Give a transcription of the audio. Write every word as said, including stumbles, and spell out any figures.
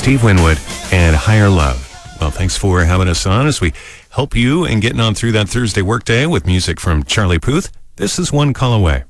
Steve Winwood and Higher Love. Well, thanks for having us on as we help you and getting on through that Thursday workday with music from Charlie Puth. This is One Call Away.